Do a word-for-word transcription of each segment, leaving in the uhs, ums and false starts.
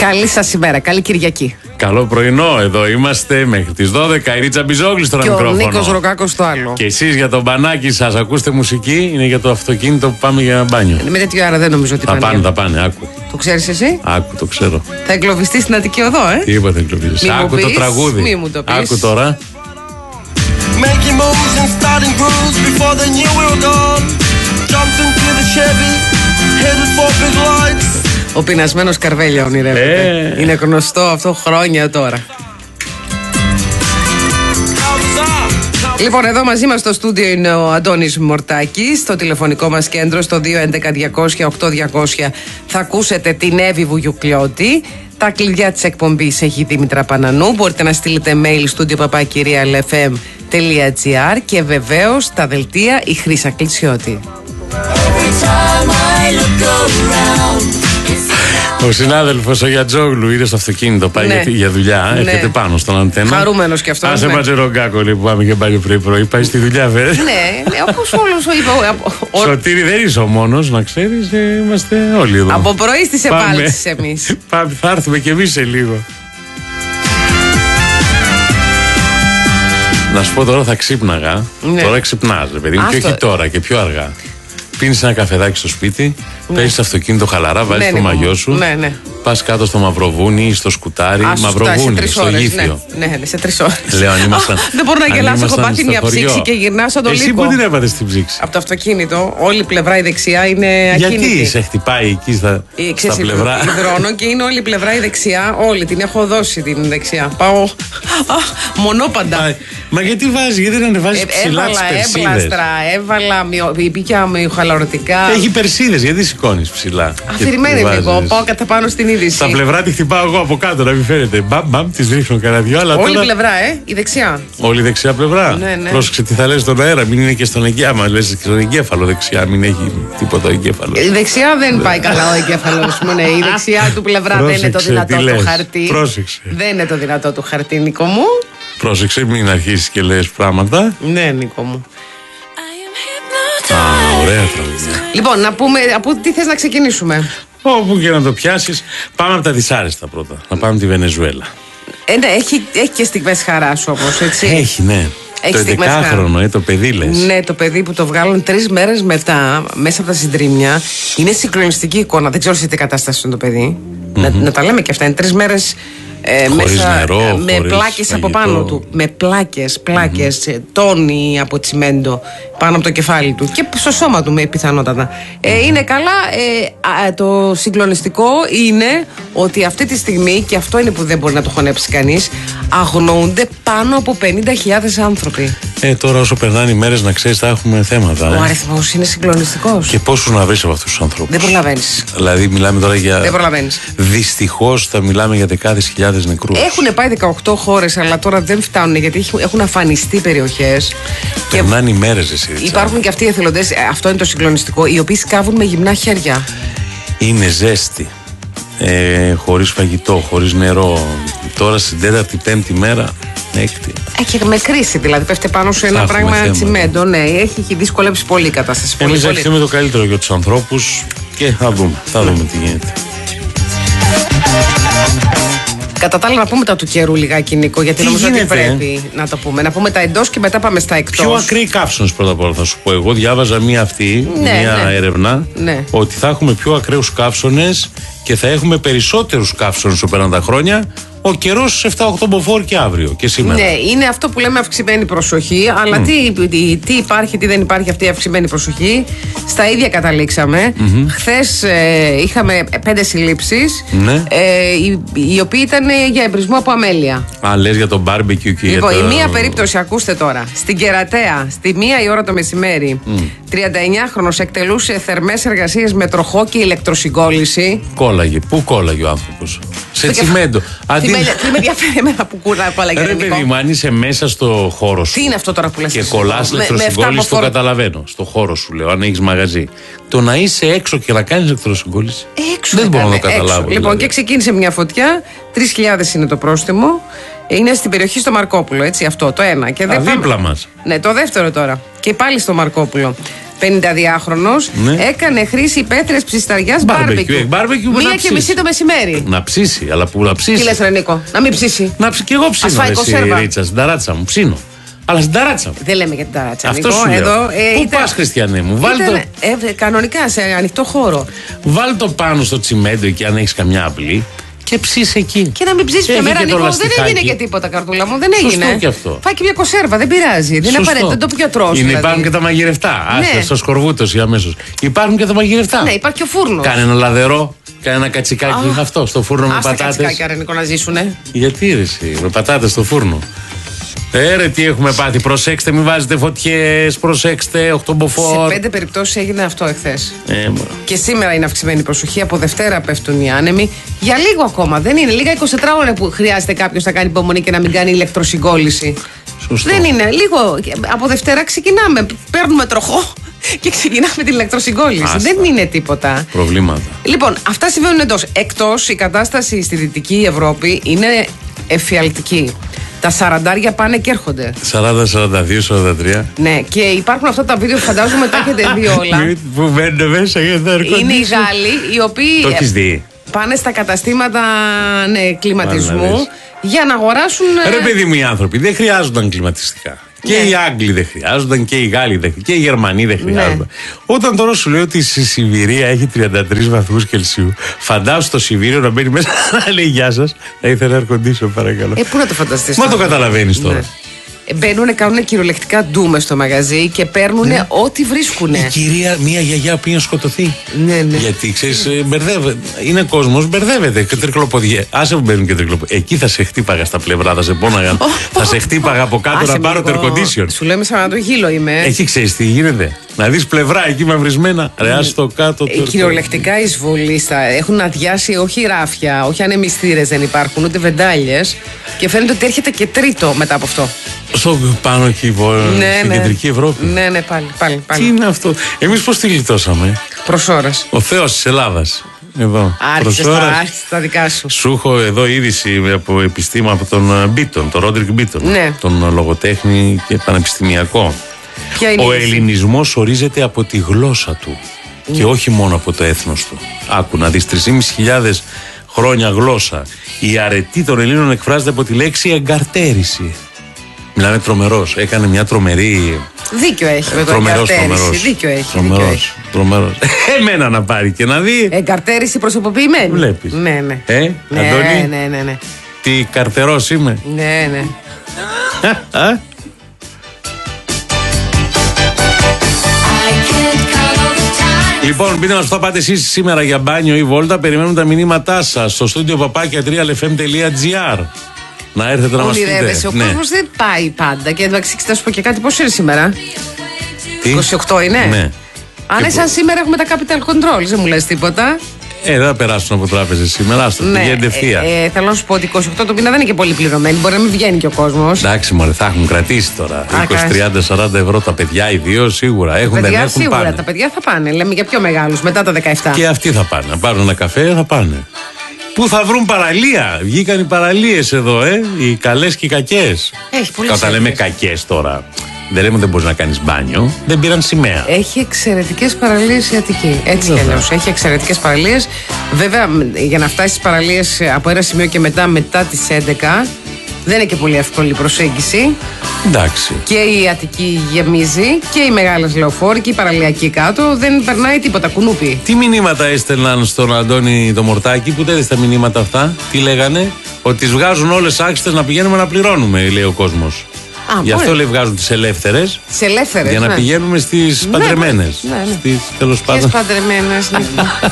Καλή σας ημέρα, καλή Κυριακή. Καλό πρωινό, εδώ είμαστε μέχρι τις δώδεκα. Η Ρίτσα Μπιζόγλου στο μικρόφωνο. Και ο Νίκος Ροκάκος στο άλλο. Και εσείς για το μπανάκι σας ακούστε μουσική, είναι για το αυτοκίνητο που πάμε για μπάνιο. Με τέτοια ώρα δεν νομίζω ότι θα πάνε. Θα πάνε, άκου. Το ξέρεις εσύ? Άκου, το ξέρω. Θα εγκλωβιστείς στην Αττική Οδό, ε? Τι είπατε εγκλωβιστείς? Άκου το τραγούδι. Μη μου το πεις. Άκου τώρα. Making moves and starting grooves before they knew we were gone. Jumped into the Chevy, headed for big lights. Ο πεινασμένος Καρβέλια ονειρεύεται. Ε. Είναι γνωστό αυτό χρόνια τώρα. Λοιπόν, εδώ μαζί μας στο στούντιο είναι ο Αντώνης Μορτάκης. Στο τηλεφωνικό μας κέντρο στο δύο έντεκα διακόσια οκτώ διακόσια θα ακούσετε την Εύη Βουγιουκλιώτη. Τα κλειδιά της εκπομπής έχει η Δήμητρα Πανανού. Μπορείτε να στείλετε mail στούντιο παπάκυρια ελ εφ εμ τελεία τζι άρ και βεβαίως τα δελτία η Χρύσα Κλητσιώτη. Ο συνάδελφος ο Γιατζόγλου είναι στο αυτοκίνητο, πάει ναι. για δουλειά. Ναι. Έρχεται πάνω στον αντένα. Χαρούμενος κι αυτός. Άσε ναι. Ματζερογκάκο που πάμε και πάλι πρωί-πρωί. Πάει στη δουλειά, βέβαια. Ναι, ναι, όπως όλος ο είπε. Σωτήρη, δεν είσαι ο μόνος, να ξέρεις. Είμαστε όλοι εδώ. Από πρωί στις επάλξεις εμείς. Πάμε, θα έρθουμε κι εμείς σε λίγο. Να σου πω τώρα, θα ξύπναγα. Ναι. Τώρα ξυπνάς, παιδί μου, και όχι τώρα και πιο αργά. Πίνεις ένα καφεδάκι στο σπίτι, ναι. παίζεις αυτοκίνητο χαλαρά, βάζεις ναι, το μαγιό σου, ναι, ναι. πας κάτω στο Μαυροβούνι ή στο Σκουτάρι. Α, Μαυροβούνι, στο Γήθιο. Ναι, ναι, σε τρεις ώρες. Λέω, αν ήμασταν, δεν μπορώ να γελάσω, έχω πάθει μια ψήξη και γυρνάω σαν το Εσύ λύκο. Εσύ πού την έπαθες την ψήξη? Από το αυτοκίνητο, όλη η πλευρά η δεξιά είναι ακίνητη. Γιατί σε χτυπάει εκεί στα, ε, στα πλευρά? Υδρώνω και είναι όλη η πλευρά η δεξιά, όλη την έχω δώσει την δεξιά. Πάω μονόπαντα. Μα γιατί βάζει, γιατί δεν ανεβάζει ψηλά τις περσίδες? Έμπλαστρα, έβαλα πήκια με χαλαρωτικά. Έχει περσίδες, γιατί σηκώνεις ψηλά? Αφηρημένη λίγο, πάω κατά πάνω στην είδηση. Στα πλευρά τη χτυπάω εγώ από κάτω, να μην φαίνεται. Μπαμ, μπαμ, τις ρίχνω κανένα δυο. Όλη τώρα... πλευρά, ε, η δεξιά. Όλη η δεξιά πλευρά. Ναι, ναι. Πρόσεξε τι θα λες στον αέρα, μην είναι και στον εγκέφαλο. Άμα λες και στον εγκέφαλο δεξιά, μην έχει τίποτα ο εγκέφαλο. Η δεξιά δεν πάει καλά ο εγκέφαλος μου, ναι. Η δεξιά του πλευρά δεν είναι το δυνατό του χαρτί. Πρόσεξε. Δεν είναι το δυνατό του χαρτί, Νίκο μου. Πρόσεξε, μην αρχίσεις και λες πράγματα. Ναι, Νίκο μου. Α, ωραία τραγούδια. Λοιπόν, να πούμε, από τι θες να ξεκινήσουμε? Όπου και να το πιάσεις, πάμε από τα δυσάρεστα πρώτα. Να πάμε τη Βενεζουέλα. Ε, ναι, έχει, έχει και στιγμές χαράς όμως, έτσι. Έχει, ναι. Έχει το έντεκαχρονο, ε, το παιδί λες. Ναι, το παιδί που το βγάλουν τρεις μέρες μετά, μέσα από τα συντρίμμια. Είναι συγκλονιστική εικόνα. Δεν ξέρω σε τι κατάσταση είναι το παιδί. Mm-hmm. Να, να τα λέμε και αυτά. Είναι τρεις μέρες. Ε, μέσα, νερό, με πλάκες από πάνω του. Με πλάκες, πλάκες, mm-hmm. τόνοι από τσιμέντο πάνω από το κεφάλι του και στο σώμα του με πιθανότατα. Ε, είναι καλά. Ε, α, το συγκλονιστικό είναι ότι αυτή τη στιγμή, και αυτό είναι που δεν μπορεί να το χωνέψει κανείς, αγνοούνται πάνω από πενήντα χιλιάδες άνθρωποι. Ε, τώρα όσο περνάνε οι μέρες, να ξέρεις, θα έχουμε θέματα. Ο ε. αριθμός είναι συγκλονιστικός. Και πόσους να βρεις από αυτούς τους ανθρώπους? Δεν προλαβαίνεις. Δηλαδή, μιλάμε τώρα για. Δεν προλαβαίνεις. Δυστυχώς θα μιλάμε για δεκάδες χιλιάδες νεκρούς. Έχουν πάει δεκαοκτώ χώρες, αλλά τώρα δεν φτάνουν γιατί έχουν αφανιστεί περιοχές. Περνάνε οι μέρες, εσύ. Υπάρχουν και αυτοί οι εθελοντές, αυτό είναι το συγκλονιστικό, οι οποίοι σκάβουν με γυμνά χέρια. Είναι ζέστη. Ε, χωρίς φαγητό, χωρίς νερό. Τώρα στην τέταρτη, πέμπτη μέρα. Έκτη. Έχει με κρίση, δηλαδή πέφτει πάνω σου ένα πράγμα τσιμέντο. Ναι, έχει, έχει δυσκολέψει πολύ η κατάσταση. Εμείς ευχηθούμε το καλύτερο για τους ανθρώπους και θα δούμε, θα δούμε τι γίνεται. Κατά τα άλλα, να πούμε τα του καιρού λιγάκι, Νίκο, γιατί τι νομίζω γίνεται? Ότι πρέπει να το πούμε. Να πούμε τα εντός και μετά πάμε στα εκτός. Πιο ακραίοι καύσονες πρώτα απ' όλα θα σου πω. Εγώ διάβαζα μία αυτή, ναι, μία ναι. έρευνα, ναι. ότι θα έχουμε πιο ακραίους καύσονες και θα έχουμε περισσότερους καύσονες όσο περνάνε τα χρόνια. Ο καιρός εφτά οκτώ μποφόρ και αύριο και σήμερα. Ναι, είναι αυτό που λέμε αυξημένη προσοχή. Αλλά mm. τι, τι, τι υπάρχει, τι δεν υπάρχει αυτή η αυξημένη προσοχή. Στα ίδια καταλήξαμε. Mm-hmm. Χθες ε, είχαμε πέντε συλλήψεις, ναι. ε, οι, οι οποίοι ήταν για εμπρισμό από αμέλεια. Α, λες για το μπάρμπεκιου και λοιπόν, για το... η μία περίπτωση, ακούστε τώρα. Στην Κερατέα, στη μία η ώρα το μεσημέρι, mm. τριανταεννιάχρονος εκτελούσε θερμές εργασίες με τροχό και ηλεκτροσυγκόλληση. Κόλλαγε. Πού κόλλαγε ο άνθρωπος? Σε τσιμέντο. Αντί... Τι με ενδιαφέρει εμένα που κόλλαγε. Ρε παιδί μου, αν είσαι μέσα στο χώρο σου. Τι είναι αυτό τώρα που λες? Και κολλάς ηλεκτροσυγκόλληση, το καταλαβαίνω. Στο χώρο σου λέω, αν έχεις μαγαζί. Το να είσαι έξω και να κάνεις ηλεκτροσυγκόλληση. Έξω. Δεν μπορώ να το καταλάβω. Λοιπόν, δηλαδή. Και ξεκίνησε μια φωτιά. τρεις χιλιάδες είναι το πρόστιμο. Είναι στην περιοχή στο Μαρκόπουλο, έτσι, αυτό το ένα. Και Α, δεν δίπλα μας. Ναι, το δεύτερο τώρα. Και πάλι στο Μαρκόπουλο. πενηνταδυάχρονος, ναι. έκανε χρήση υπαίθριας ψισταριάς μπάρμπεκιου. Μία και μισή το μεσημέρι. Να ψήσει, αλλά που να ψήσει. Τι λες, ρε Νίκο, να μην ψήσει. Να ψήσει. Και εγώ ψήνω. Εσύ, Ρίτσα, στην ταράτσα μου ψήνω. Αλλά στην ταράτσα μου. Δεν λέμε για την ταράτσα. Αυτό σου λέω. Εδώ, ε, Πού ήταν... πας, Χριστιανέ μου, βάλ ήταν, το. Ε, κανονικά σε ανοιχτό χώρο. Βάλ το πάνω στο τσιμέντο εκεί, αν έχεις καμιά απλή. Και ψήσει εκεί. Και να μην ψήσει μια μέρα, Νίκο. Δεν έγινε και τίποτα, καρδούλα μου. Δεν έγινε. Σωστό και αυτό. Φάει και μια κονσέρβα, δεν πειράζει. Δεν είναι απαραίτητο. Δεν το πιο τρώσει. Δηλαδή. Υπάρχουν και τα μαγειρευτά. Άσε ναι. στο σκορβούτος αμέσως. Υπάρχουν και τα μαγειρευτά. Ναι, υπάρχει και ο φούρνος. Κάνε ένα λαδερό, κάνε ένα κατσικάκι ah. αυτό στο φούρνο με πατάτες. Άσε κατσικάκια, ρε Νίκο, να ζήσουνε. Γιατί ρε εσύ, με πατάτες στο φούρνο. Ε, ρε, τι έχουμε πάθει. Προσέξτε, μην βάζετε φωτιές. Προσέξτε, οκτωμποφόρ. Σε πέντε περιπτώσεις έγινε αυτό εχθές. Ε, και σήμερα είναι αυξημένη η προσοχή. Από Δευτέρα πέφτουν οι άνεμοι. Για λίγο ακόμα. Δεν είναι. Λίγα είκοσι τέσσερα ώρα που χρειάζεται κάποιος να κάνει υπομονή και να μην κάνει ηλεκτροσυγκόλληση. Σωστό. Δεν είναι. Λίγο. Από Δευτέρα ξεκινάμε. Παίρνουμε τροχό και ξεκινάμε την ηλεκτροσυγκόλληση. Άστα. Δεν είναι τίποτα. Προβλήματα. Λοιπόν, αυτά συμβαίνουν εντός. Εκτός, η κατάσταση στη Δυτική Ευρώπη είναι εφιαλτική. Τα σαραντάρια πάνε και έρχονται. σαράντα, σαράντα δύο, σαράντα τρία. Ναι, και υπάρχουν αυτά τα βίντεο που φαντάζομαι τα έχετε δει όλα. Που μπαίνουν μέσα για τα ερκοντήσια. Είναι οι Γάλλοι οι οποίοι. Το έχεις δει. Πάνε στα καταστήματα ναι, κλιματισμού για να αγοράσουν. Ρε παιδί μου, οι άνθρωποι δεν χρειάζονταν κλιματιστικά. Και ναι. οι Άγγλοι δεν χρειάζονταν και οι Γάλλοι δεν χρειάζονταν και οι Γερμανοί δεν χρειάζονταν. Ναι. Όταν τώρα σου λέω ότι η Σιβηρία έχει τριάντα τρεις βαθμούς Κελσίου, φαντάσου το Σιβήριο να μπαίνει μέσα να λέει γεια σας, θα ήθελα air condition παρακαλώ. Ε, πού να το φανταστείς. Μα το καταλαβαίνεις τώρα. Ναι. Μπαίνουν, κάνουν κυριολεκτικά ντούμε στο μαγαζί και παίρνουν ναι. ό,τι βρίσκουν. Η κυρία, μία γιαγιά πήγε να σκοτωθεί. Ναι, ναι. Γιατί ξέρεις, μπερδεύεται. Είναι κόσμος, μπερδεύεται. Και τρικλοποδιέ. Άσε που μπαίνουν και τρικλοποδιέ. Εκεί θα σε χτύπαγα στα πλευρά, θα σε πόναγαν. θα σε χτύπαγα από κάτω Άσε να πάρω το air condition. Σου λέμε σαν να το γύλο είμαι. Εκεί ξέρεις τι γίνεται. Να δεις πλευρά εκεί μαυρισμένα. Ρε, άσε το κάτω. Ε, κυριολεκτικά εισβολή. Έχουν αδειάσει όχι ράφια, όχι ανεμιστήρες δεν υπάρχουν, ούτε βεντάλιες. Και φαίνεται ότι έρχεται και τρίτο μετά από αυτό. Στο πάνω εκεί, ναι, στην ναι. κεντρική Ευρώπη. Ναι, ναι, πάλι, πάλι, πάλι. Τι είναι αυτό. Εμείς πώς τη γλιτώσαμε. Προς ώρας. Ο Θεός της Ελλάδας. Εδώ. Άρχισες τα, τα δικά σου. Σου έχω εδώ είδηση από επιστήμα από τον Μπίτον, τον Ρόντρικ Μπίτον. Ναι. Τον λογοτέχνη και πανεπιστημιακό. Ο ελληνισμός ορίζεται από τη γλώσσα του. Ναι. Και όχι μόνο από το έθνος του. Άκου να δεις, τρεις χιλιάδες πεντακόσια χρόνια γλώσσα. Η αρετή των Ελλήνων εκφράζεται από τη λέξη εγκαρτέρηση. Μιλάμε τρομερός. Έκανε μια τρομερή. Δίκιο έχει με το εγκαρτέρηση. Δίκιο έχει. Τρομερός. Τρομερός. Εμένα να πάρει και να δει. Εγκαρτέρηση προσωποποιημένη. Βλέπεις. Ναι, ναι. Ε, ναι, Αντώνη. Ναι, ναι, ναι. Τι καρτερός είμαι. Ναι, ναι. Λοιπόν, πείτε μας που θα πάτε εσείς σήμερα για μπάνιο ή βόλτα. Περιμένουμε τα μηνύματά σας στο στούντιο παπάκια τρία ελ εφ εμ τελεία τζι άρ. Να έρθετε να μας πείτε. Ο ναι. κόσμος δεν πάει πάντα. Και εντάξει, θα σου πω και κάτι. Πόσο είναι σήμερα? Τι? είκοσι οκτώ είναι. Ναι. Αν είναι σαν σήμερα έχουμε τα capital controls, δεν μου λες τίποτα. Ε, δεν θα περάσουν από τράπεζες σήμερα. Άστο, ναι. πηγαίνετε ευθεία. Ε, ε, θέλω να σου πω ότι είκοσι οκτώ το μήνα δεν είναι και πολύ πληρωμένοι. Μπορεί να μην βγαίνει και ο κόσμος. Εντάξει, μωρέ, θα έχουν κρατήσει τώρα. είκοσι, τριάντα, σαράντα ευρώ τα παιδιά, οι δύο σίγουρα. Έχουν, παιδιά, δεν έχουν, σίγουρα, πάνε. Τα παιδιά θα πάνε. Λέμε για πιο μεγάλους, μετά τα δεκαεπτά. Και αυτοί θα πάνε. Να πάρουν ένα καφέ, θα πάνε. Πού θα βρουν παραλία. Βγήκαν οι παραλίες εδώ, ε. Οι καλές και οι κακές. Έχει πολύ Όταν λέμε κακές τώρα. Δεν λέμε ότι δεν μπορείς να κάνεις μπάνιο. Δεν πήραν σημαία. Έχει εξαιρετικές παραλίες η Αττική. Έτσι κι αλλιώς. Έχει εξαιρετικές παραλίες. Βέβαια, για να φτάσει στις παραλίες από ένα σημείο και μετά, μετά τις έντεκα, δεν είναι και πολύ εύκολη η προσέγγιση. Εντάξει. Και η Αττική γεμίζει και οι μεγάλες λεωφόροι και η παραλιακή κάτω. Δεν περνάει τίποτα. Κουνούπι. Τι μηνύματα έστελναν στον Αντώνη το Μορτάκη, που δεν τα μηνύματα αυτά. Τι λέγανε? Ότι τις βγάζουν όλες άξιτες να πηγαίνουμε να πληρώνουμε, λέει ο κόσμος. Α, γι' αυτό λέει βγάζουν τις ελεύθερες. Τις ελεύθερες. Για να ναι. πηγαίνουμε στις ναι, παντρεμένες. Ναι, ναι. Στις τέλος πάντων. Στις παντρεμένες, ναι.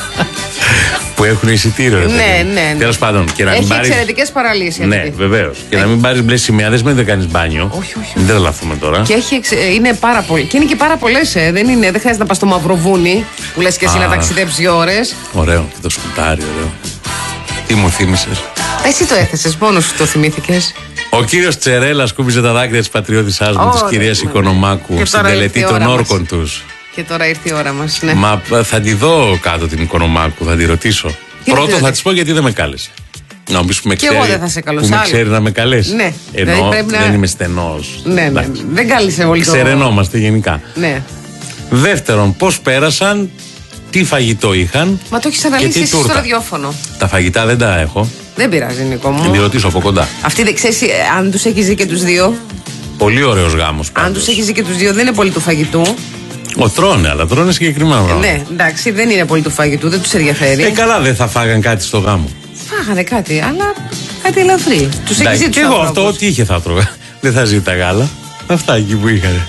Που έχουν εισιτήριο, ρε ναι, ναι, ναι. Τέλος πάντων. Και να έχει μην πάρεις... εξαιρετικές παραλίες. Ναι, βεβαίως. Και να μην πάρεις μπλε σημαία, δεν σημαίνει ότι δεν κάνεις μπάνιο. Όχι, όχι. Δεν τρελαθούμε τώρα. Και έχει εξ... είναι πάρα πολύ. Και είναι και πάρα πολλές, ε. δεν, είναι... δεν χρειάζεται να πας στο Μαυροβούνι που λες και εσύ να ταξιδέψεις δύο ώρες. Ωραίο. Και το σκουτάρι, ωραίο. Τι μου θύμισες. Εσύ το έθεσες, μόνος σου το θυμήθηκες. Ο κύριος Τσερέλα σκούπιζε τα δάκρυα της πατριώτησάς μου, της κυρίας Οικονομάκου, στην τελετή των όρκων τους. Και τώρα ήρθε η ώρα μας, ναι. Μα θα τη δω κάτω την Οικονομάκου, θα τη ρωτήσω. Πρώτο θα της πω γιατί δεν με κάλεσε. Να μου πεις που με ξέρει, εγώ δεν θα σε που με ξέρει να με καλέσει. Ναι. Ενώ δηλαδή να... δεν είμαι στενός. Ναι, ναι. Δεν κάλεσε όλοι. Ξερενόμαστε γενικά. Ναι. Δεύτερον, πώς πέρασαν, τι φαγητό είχαν. Μα το έχεις αναλύσει εσύ στο ραδιόφωνο. Τα φαγητά δεν τα έχω. Δεν πειράζει, Νίκο μου. Να τη ρωτήσω από κοντά. Αυτή δεν ξέρεις αν τους έχεις δει και τους δύο. Πολύ ωραίος γάμος πάντως. Αν τους έχεις δει και τους δύο, δεν είναι πολύ του φαγητού. Ο τρώνε, αλλά τρώνε συγκεκριμένα πράγματα. Ναι, εντάξει, δεν είναι πολύ του φαγητού, δεν τους ενδιαφέρει. Ε, καλά, δεν θα φάγαν κάτι στο γάμο. Φάγανε κάτι, αλλά κάτι ελαφρύ. Τους έχεις δει τους και εγώ αυτό, ό,τι είχε θα τρώγα. Δεν θα ζήταγα άλλα. Αυτά εκεί που είχαν.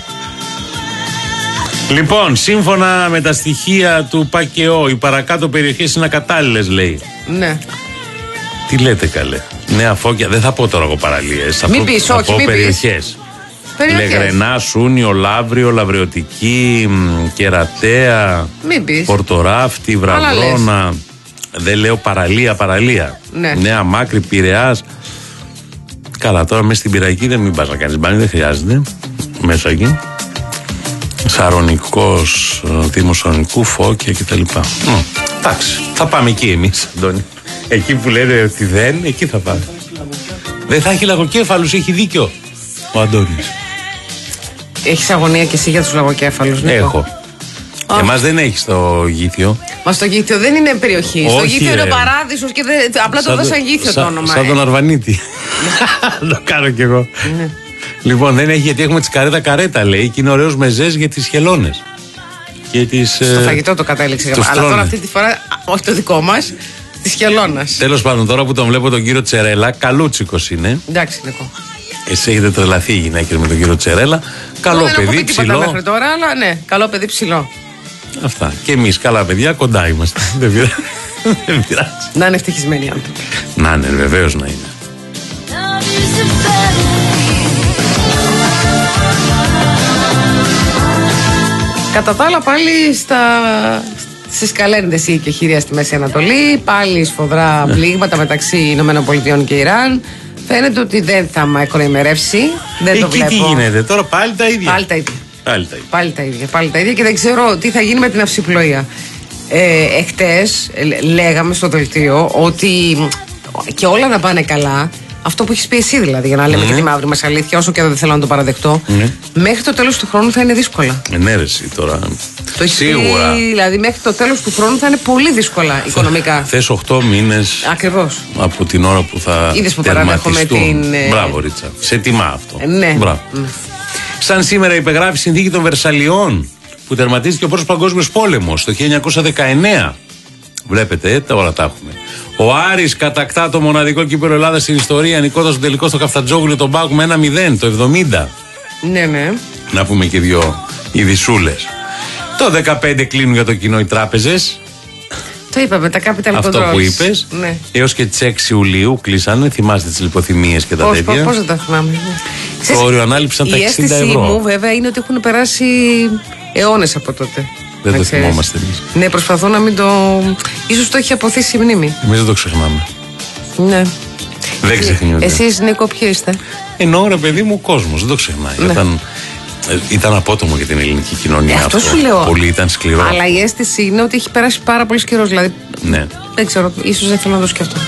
Λοιπόν, σύμφωνα με τα στοιχεία του ΠΑΚΕΟ, οι παρακάτω περιοχές είναι ακατάλληλες, λέει. Ναι. Τι λέτε καλέ. Νέα Φώκια, δεν θα πω τώρα εγώ παραλίες. Θα μην πω, πεις, θα όχι, πω μην περιοχές. Περιοχές. Λεγρενά, Σούνιο, Λαύριο, Λαβριωτική, Κερατέα, Πορτοράφτη, Βραδόνα. Δεν λέω παραλία, παραλία. Ναι. Νέα Μάκρη, Πειραιάς. Καλά, τώρα μέσα στην Πειραϊκή δεν μην πας να κάνεις μπάνι, δεν χρειάζεται. Μέσα εκεί. Σαρονικός, Δήμος Σαρονικού, Φώκια κτλ. Εντάξει, θα πάμε εκεί εμείς, Αντώνη. Εκεί που λένε ότι δεν, εκεί θα πάμε. Δεν θα έχει λαγοκέφαλους, έχει δίκιο ο Αντώνης. Έχεις αγωνία και εσύ για τους λαγοκέφαλους, Νίκο? Έχω. Oh. Εμάς δεν έχει στο Γήθιο. Μα στο Γήθιο δεν είναι περιοχή. Όχι, στο Γήθιο ρε. είναι ο παράδεισος και δεν, απλά το δώσαν Γήθιο σαν, το όνομα. Σαν ε. τον Αρβανίτη. Το κάνω κι εγώ. Ναι. Λοιπόν, δεν έχει γιατί έχουμε τις καρέτα καρέτα, λέει, και είναι ωραίος μεζές για τις χελώνες. Τις, στο ε, φαγητό το κατέληξε. Αλλά τρώνε. τώρα αυτή τη φορά, όχι το δικό μας, της χελώνας. Τέλος πάντων, τώρα που τον βλέπω τον κύριο Τσερέλα, καλούτσικος είναι. Εντάξει, Νίκο. Εσύ έχετε τρελαθεί οι γυναίκες με τον κύριο Τσερέλα. Καλό δεν παιδί, ψηλό. Μέχρι τώρα, αλλά ναι, καλό παιδί, ψηλό. Αυτά. Και εμείς καλά παιδιά, κοντά είμαστε. Δεν πειράζει. Δεν πειράζει. Να είναι ευτυχισμένοι άνθρωποι. Να είναι, βεβαίως να είναι. Κατά τα άλλα, πάλι στα... στις καλένδες ή και χειρία στη Μέση Ανατολή, πάλι σφοδρά πλήγματα μεταξύ Ηνωμένων Πολιτειών και Ιράν. Φαίνεται ότι δεν θα μακροημερεύσει. Δεν Εκεί το βλέπω. τι γίνεται, τώρα πάλι τα ίδια. Πάλι τα ίδια. Πάλι τα ίδια. Πάλι τα ίδια, πάλι τα ίδια και δεν ξέρω τι θα γίνει με την αυσιπλοεία. Ε, εχτες λέγαμε στο δελτίο ότι και όλα να πάνε καλά. Αυτό που έχεις πει εσύ δηλαδή, για να λέμε mm. και τη μαύρη μας αλήθεια, όσο και δεν θέλω να το παραδεχτώ, mm. μέχρι το τέλος του χρόνου θα είναι δύσκολα. Ενέρεση τώρα. Το σίγουρα. Πει, δηλαδή μέχρι το τέλος του χρόνου θα είναι πολύ δύσκολα οικονομικά. Θες οκτώ μήνες. Ακριβώς. Από την ώρα που θα τερματιστούν. Την... Μπράβο, Ρίτσα. Σε τιμά αυτό. Ε, ναι. Μπράβο. Mm. Σαν σήμερα υπεγράφει η συνθήκη των Βερσαλιών που τερματίστηκε ο πρώτος παγκόσμιος πόλεμος το χίλια εννιακόσια δεκαεννέα. Βλέπετε, ε, όλα τα έχουμε. Ο Άρης κατακτά το μοναδικό κύπελλο Ελλάδας στην ιστορία, νικώντας το τελικό στο Καφτατζόγλιο τον Πάκου με ένα μηδέν το εβδομήντα. Ναι, ναι. Να πούμε και δύο ειδισούλες. Το δεκαπέντε κλείνουν για το κοινό οι τράπεζες. Το είπαμε, τα capital controls. Αυτό που είπες. Ναι. Έως και τις έξι Ιουλίου κλείσανε. Θυμάστε τις λιποθυμίες και τα πώς, τέτοια. Πώς δεν τα θυμάμαι. Το όριο ανάληψαν τα εξήντα ευρώ. Η αίσθησή μου βέβαια είναι ότι έχουν περάσει αιώνες από τότε. Δεν το ξέρεις. Θυμόμαστε εμείς. Ναι, προσπαθώ να μην το. Ίσως το έχει αποθήσει η μνήμη. Εμείς δεν το ξεχνάμε. Ναι. Δεν ξεχνιούνται. Εσείς, Νίκο, ποιοι είστε? Ενώ ρε παιδί μου, ο κόσμος δεν το ξεχνάει. Ναι. Ήταν, ήταν απότομο για την ελληνική κοινωνία. Ε, αυτό, αυτό σου λέω. Πολύ ήταν σκληρό. Αλλά η αίσθηση είναι ότι έχει περάσει πάρα πολύ καιρός. Δηλαδή. Ναι. Δεν ξέρω, ίσως δεν θέλω να το σκεφτώ.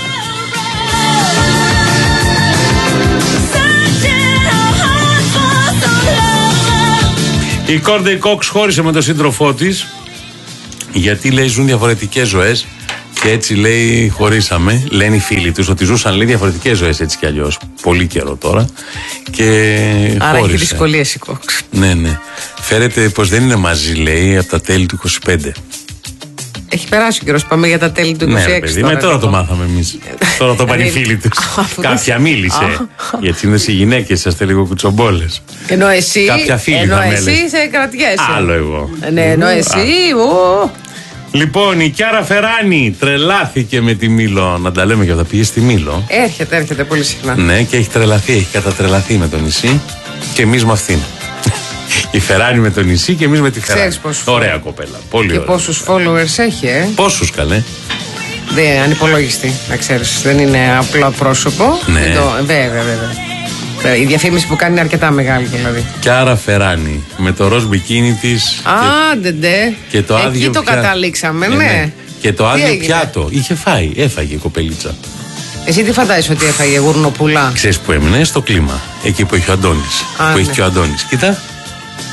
Η Courtney Cox χώρισε με τον σύντροφό της γιατί λέει ζουν διαφορετικές ζωές και έτσι λέει χωρίσαμε. Λένε οι φίλοι τους ότι ζούσαν λέει διαφορετικές ζωές έτσι κι αλλιώς. Πολύ καιρό τώρα. Και άρα χώρισε. έχει δυσκολίες η Cox. Ναι, ναι. Φέρεται πως δεν είναι μαζί λέει από τα τέλη του είκοσι πέντε. Έχει περάσει ο καιρός, πάμε για τα τέλη του είκοσι έξι. Ναι, παιδί, τώρα, με τώρα το μάθαμε εμείς. Τώρα το πάνε οι φίλοι τους. Κάποια μίλησε. Γιατί είναι οι γυναίκες, είσαστε λίγο κουτσομπόλες. Ενώ εσύ, κάποια φίλη ενώ θα εσύ σε κρατιέσαι. Άλλο εγώ. Ναι, ενώ εσύ. Ου. Λοιπόν, η Κιάρα Φεράνη τρελάθηκε με τη Μήλο. Να τα λέμε και αυτά. Πήγε στη Μήλο. Έρχεται, έρχεται πολύ συχνά. Ναι, και έχει τρελαθεί, έχει κατατρελαθεί με το νησί. Και εμείς με αυτήν. Η Φεράνη με το νησί και εμείς με τη Φεράνη. Ωραία κοπέλα. Πολύ και ωραία. Και πόσους followers έχει, ε. Πόσους καλέ. Δεν ανυπολόγιστη, να ξέρεις. Δεν είναι απλό πρόσωπο. Ναι. Το, βέβαια, βέβαια. Η διαφήμιση που κάνει είναι αρκετά μεγάλη δηλαδή. Κιάρα Φεράνη με το ροζ μπικίνι της. Άντε ντε. Και το άδειο εκεί το πια... καταλήξαμε, ναι. ναι. Και το άδειο πιάτο. Είχε φάει, έφαγε η κοπελίτσα. Εσύ τι φαντάζεσαι ότι έφαγε, γουρνοπούλα? Ξέρεις που έμεινε, στο κλίμα. Εκεί που έχει ο Αντώνης. Α, που ναι. έχει και ο Αντώνης. Κοίτα.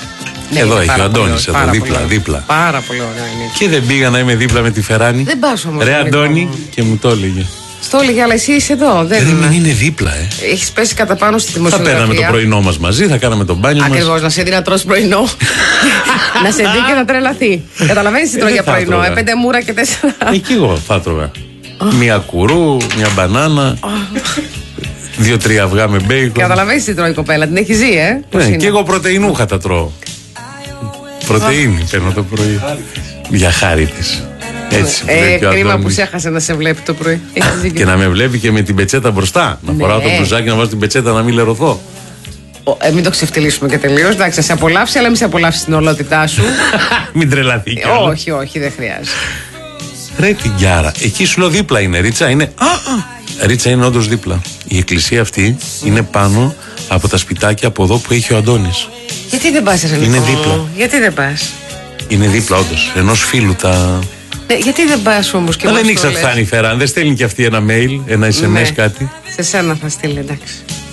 Ναι, εδώ έχει ο Αντώνης, εδώ δίπλα, δίπλα. Πάρα πολύ ωραία είναι. Και δεν πήγα να είμαι δίπλα με τη Φεράνη. Δεν πας όμως. Ρε Αντώνη, και μου το έλεγε. Στο έλεγε, αλλά εσύ είσαι εδώ. Δεν δεν είναι. είναι δίπλα, ε. Έχεις πέσει κατά πάνω στη δημοσιογραφία. Θα παίρναμε το πρωινό μας μαζί, θα κάναμε τον μπάνιο μας. Ακριβώς, να σε δει να τρως πρωινό. Να σε δει και να τρελαθεί. Καταλαβαίνεις τι τρώει για πρωινό. Ε, πέντε μούρα και τέσσερα. Εκεί εγώ θα τρώγα. Μια κουρού, μια μπανάνα. Δύο-τρία αυγά με μπέικον. Καταλαβαίνεις τι τρώει η κοπέλα, την έχει ζει, ε. Ναι, και εγώ πρωτεϊνούχα τα τρώω. Πρωτεΐνη παίρνω το πρωί. Για χάρη της. Έτσι. Ε, κρίμα που σε έχασε να σε βλέπει το πρωί. Και να με βλέπει και με την πετσέτα μπροστά. Να φοράω το μπλουζάκι, να βάζω την πετσέτα να μην λερωθώ. Ε, μην το ξεφτυλίσουμε και τελείως. Εντάξει, θα σε απολαύσει, αλλά μην σε απολαύσει την ολότητά σου. Μην τρελαθεί κι άλλο. Όχι, όχι, δεν χρειάζεται. Ρε την Κιάρα, εκεί σου λέω δίπλα είναι. Ρίτσα είναι. Α, α. Ρίτσα είναι όντως δίπλα. Η εκκλησία αυτή είναι πάνω από τα σπιτάκια από εδώ που έχει ο Αντώνης. Γιατί δεν πας, Ρενικό? Είναι δίπλα. Γιατί δεν πας? Είναι δίπλα, όντως. Ενός φίλου τα. Ναι, γιατί δεν πας όμως και μα δεν ήξερα τι θα είναι η Φεράν. Δεν στέλνει και αυτή ένα mail, ένα ες εμ ες, ναι, κάτι. Σε σένα θα στείλει, εντάξει.